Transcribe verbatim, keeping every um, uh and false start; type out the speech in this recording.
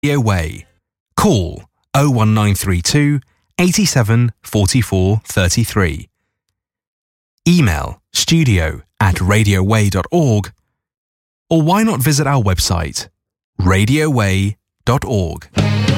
Radio Way. Call oh one nine three two, eighty-seven, forty-four, thirty-three. Email studio at radioway dot org, or why not visit our website radio way dot org.